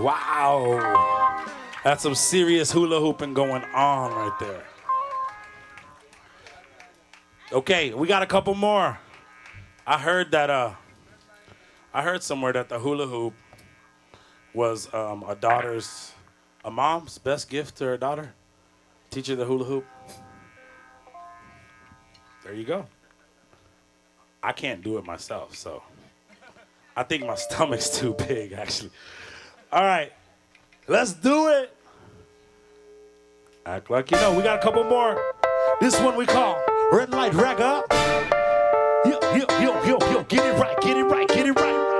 Wow. That's some serious hula hooping going on right there. Okay, we got a couple more. I heard somewhere that the hula hoop was a mom's best gift to her daughter. Teach her the hula hoop. There you go. I can't do it myself, so I think my stomach's too big, actually. All right, let's do it. Act like you know. We got a couple more. This one we call Red Light Ragga. Yo, yo, yo, yo, yo. Get it right, get it right, get it right.